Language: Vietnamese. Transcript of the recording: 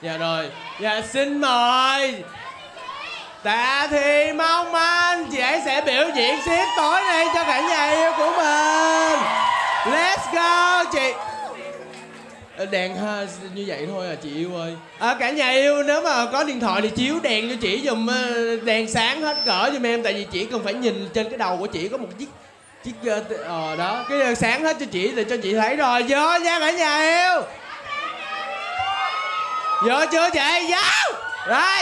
Dạ rồi. Dạ xin mời Tạ Thị Mong Anh, chị ấy sẽ biểu diễn xiết tối nay cho cả nhà yêu của mình. Let's go chị. Đèn ha, như vậy thôi à chị yêu ơi. Cả nhà yêu nếu mà có điện thoại thì chiếu đèn cho chị giùm, đèn sáng hết cỡ giùm em. Tại vì chị cần phải nhìn trên cái đầu của chị có một chiếc đó, cái đèn sáng hết cho chị để cho chị thấy rồi. Vô nha cả nhà yêu. Vô chưa chị? Vô. Rồi.